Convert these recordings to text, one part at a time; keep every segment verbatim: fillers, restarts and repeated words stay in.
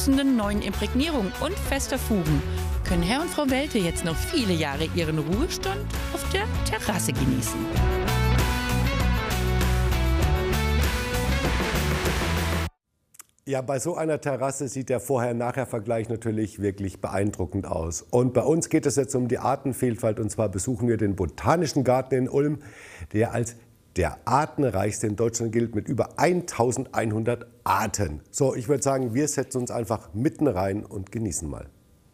passenden neuen Imprägnierung und fester Fugen können Herr und Frau Welte jetzt noch viele Jahre ihren Ruhestand auf der Terrasse genießen. Ja, bei so einer Terrasse sieht der Vorher-Nachher-Vergleich natürlich wirklich beeindruckend aus. Und bei uns geht es jetzt um die Artenvielfalt. Und zwar besuchen wir den Botanischen Garten in Ulm, der als der artenreichste in Deutschland gilt mit über eintausendeinhundert Arten. So, ich würde sagen, wir setzen uns einfach mitten rein und genießen mal.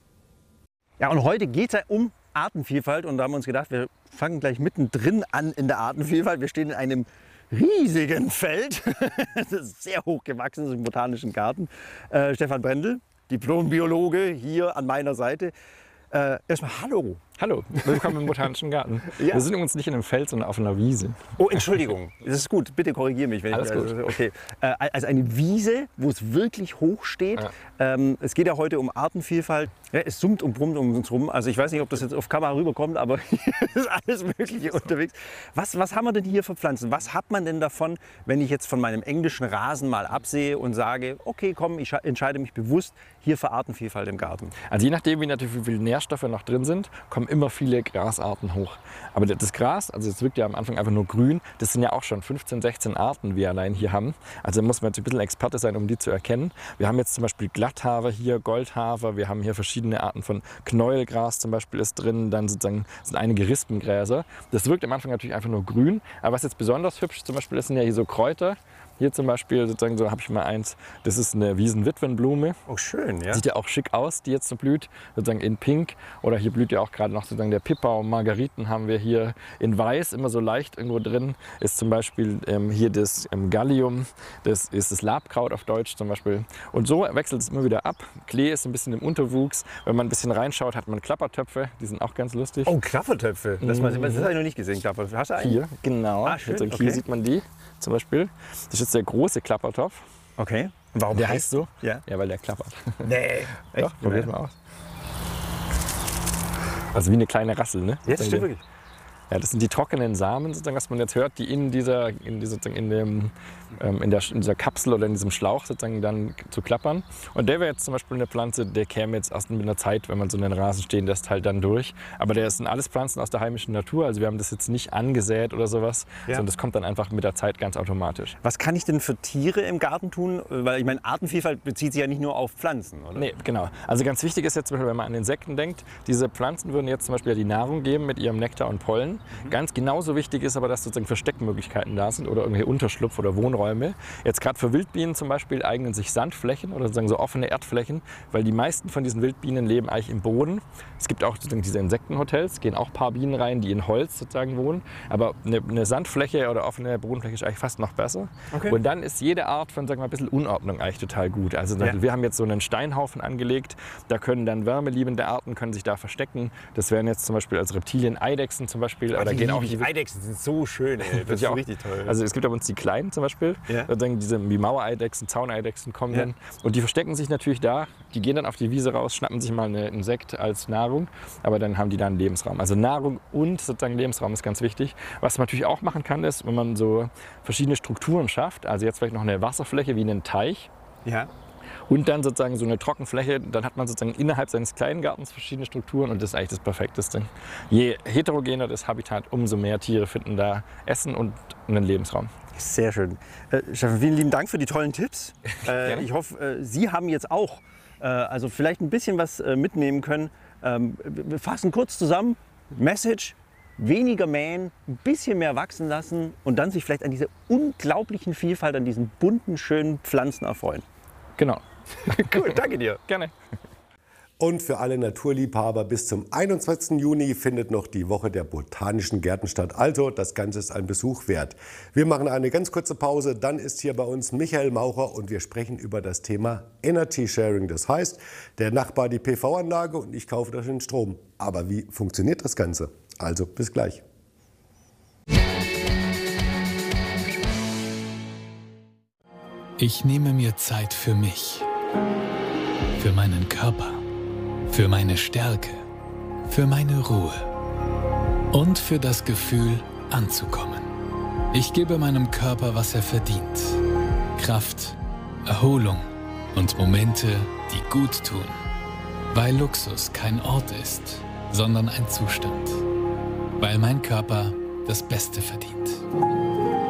Ja, und heute geht es ja um Artenvielfalt. Und da haben wir uns gedacht, wir fangen gleich mittendrin an in der Artenvielfalt. Wir stehen in einem riesigen Feld, das ist sehr hoch gewachsen, das ist im Botanischen Garten. Äh, Stefan Brendel, Diplombiologe, hier an meiner Seite. Äh, erstmal hallo. Hallo, willkommen im Botanischen Garten. Ja. Wir sind übrigens nicht in einem Feld, sondern auf einer Wiese. Oh, Entschuldigung, das ist gut, bitte korrigiere mich. Wenn Alles ich, also, gut. Okay. Äh, also eine Wiese, wo es wirklich hoch steht. Ja. Ähm, es geht ja heute um Artenvielfalt. Ja, es summt und brummt um uns rum. Also ich weiß nicht, ob das jetzt auf Kamera rüberkommt, aber hier ist alles Mögliche unterwegs. Was, was haben wir denn hier für Pflanzen? Was hat man denn davon, wenn ich jetzt von meinem englischen Rasen mal absehe und sage, okay, komm, ich entscheide mich bewusst hier für Artenvielfalt im Garten? Also je nachdem, wie natürlich wie viele Nährstoffe noch drin sind, kommen immer viele Grasarten hoch. Aber das Gras, also es wirkt ja am Anfang einfach nur grün, das sind ja auch schon fünfzehn, sechzehn Arten, wir allein hier haben. Also da muss man jetzt ein bisschen Experte sein, um die zu erkennen. Wir haben jetzt zum Beispiel Glatthafer hier, Goldhafer, wir haben hier verschiedene Arten von Knäuelgras zum Beispiel ist drin, dann sozusagen sind einige Rispengräser. Das wirkt am Anfang natürlich einfach nur grün, aber was jetzt besonders hübsch zum Beispiel ist, sind ja hier so Kräuter. Hier zum Beispiel, sozusagen, so habe ich mal eins, das ist eine Wiesenwitwenblume. Oh, schön, ja. Sieht ja auch schick aus, die jetzt so blüht, sozusagen in Pink. Oder hier blüht ja auch gerade noch sozusagen der Pippa und Margariten haben wir hier in Weiß, immer so leicht irgendwo drin. Ist zum Beispiel ähm, hier das ähm, Gallium, das ist das Labkraut auf Deutsch zum Beispiel. Und so wechselt es immer wieder ab. Klee ist ein bisschen im Unterwuchs. Wenn man ein bisschen reinschaut, hat man Klappertöpfe, die sind auch ganz lustig. Oh, Klappertöpfe, das, mhm. das habe ich noch nicht gesehen. Klappertöpfe. Hast du einen? Hier, genau. Ah, schön. Hier Okay. sieht man die zum Beispiel. Das ist jetzt der große Klappertopf. Okay. Und warum der heißt so? Ja. Ja, weil der klappert. Nee. Doch, probiert mal aus. Also wie eine kleine Rassel, ne? Ja, das stimmt wirklich. Ja, das sind die trockenen Samen, sozusagen, was man jetzt hört, die in dieser, in dieser, in dem, ähm, in der, in dieser Kapsel oder in diesem Schlauch sozusagen dann zu klappern. Und der wäre jetzt zum Beispiel eine Pflanze, der käme jetzt erst mit einer Zeit, wenn man so einen Rasen stehen lässt, halt dann durch. Aber der sind alles Pflanzen aus der heimischen Natur, also wir haben das jetzt nicht angesät oder sowas, ja. sondern das kommt dann einfach mit der Zeit ganz automatisch. Was kann ich denn für Tiere im Garten tun? Weil ich meine, Artenvielfalt bezieht sich ja nicht nur auf Pflanzen, oder? Nee, genau. Also ganz wichtig ist jetzt zum Beispiel, wenn man an Insekten denkt, diese Pflanzen würden jetzt zum Beispiel die Nahrung geben mit ihrem Nektar und Pollen. Mhm. Ganz genauso wichtig ist aber, dass sozusagen Versteckmöglichkeiten da sind oder irgendwelche Unterschlupf- oder Wohnräume. Jetzt gerade für Wildbienen zum Beispiel eignen sich Sandflächen oder sozusagen so offene Erdflächen, weil die meisten von diesen Wildbienen leben eigentlich im Boden. Es gibt auch sozusagen diese Insektenhotels, gehen auch ein paar Bienen rein, die in Holz sozusagen wohnen. Aber eine, eine Sandfläche oder offene Bodenfläche ist eigentlich fast noch besser. Okay. Und dann ist jede Art von, sagen wir mal, ein bisschen Unordnung eigentlich total gut. Also Ja. wir haben jetzt so einen Steinhaufen angelegt, da können dann wärmeliebende Arten können sich da verstecken. Das wären jetzt zum Beispiel als Reptilien Eidechsen zum Beispiel. Aber da die gehen auch die Eidechsen sind so schön, ey. Das ist ja auch richtig toll. Also es gibt bei uns die kleinen zum Beispiel, Ja. sozusagen diese wie Mauereidechsen, Zauneidechsen kommen Ja. dann und die verstecken sich natürlich da, die gehen dann auf die Wiese raus, schnappen sich mal ein Insekt als Nahrung, aber dann haben die da einen Lebensraum. Also Nahrung und sozusagen Lebensraum ist ganz wichtig. Was man natürlich auch machen kann, ist, wenn man so verschiedene Strukturen schafft, also jetzt vielleicht noch eine Wasserfläche wie einen Teich, Ja. und dann sozusagen so eine Trockenfläche, dann hat man sozusagen innerhalb seines kleinen Gartens verschiedene Strukturen und das ist eigentlich das Perfekteste. Je heterogener das Habitat, umso mehr Tiere finden da Essen und einen Lebensraum. Sehr schön. Äh, Stefan, vielen lieben Dank für die tollen Tipps. Äh, Gerne. ich hoffe, äh, Sie haben jetzt auch äh, also vielleicht ein bisschen was äh, mitnehmen können. Ähm, wir fassen kurz zusammen. Message: Weniger mähen, ein bisschen mehr wachsen lassen und dann sich vielleicht an dieser unglaublichen Vielfalt, an diesen bunten, schönen Pflanzen erfreuen. Genau. Cool, danke dir. Gerne. Und für alle Naturliebhaber, bis zum einundzwanzigsten Juni findet noch die Woche der Botanischen Gärten statt. Also, das Ganze ist ein Besuch wert. Wir machen eine ganz kurze Pause, dann ist hier bei uns Michael Maucher und wir sprechen über das Thema Energy Sharing. Das heißt, der Nachbar die P V-Anlage und ich kaufe dafür den Strom. Aber wie funktioniert das Ganze? Also, bis gleich. Ich nehme mir Zeit für mich, für meinen Körper, für meine Stärke, für meine Ruhe und für das Gefühl, anzukommen. Ich gebe meinem Körper, was er verdient. Kraft, Erholung und Momente die gut tun. Weil Luxus kein Ort ist, sondern ein Zustand. Weil mein Körper das Beste verdient.